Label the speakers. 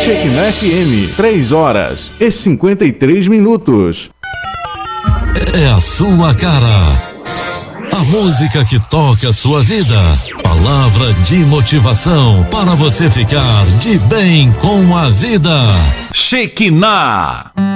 Speaker 1: Shekinah FM, 3h53.
Speaker 2: É a sua cara. A música que toca a sua vida. Palavra de motivação para você ficar de bem com a vida.
Speaker 1: Shekinah.